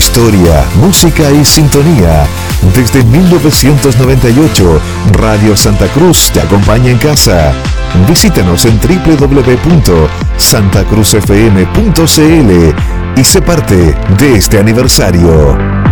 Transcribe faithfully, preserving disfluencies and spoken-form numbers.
Historia, música y sintonía. Desde mil novecientos noventa y ocho, Radio Santa Cruz te acompaña en casa. Visítanos en doble u doble u doble u punto santa cruz f m punto c l y sé parte de este aniversario.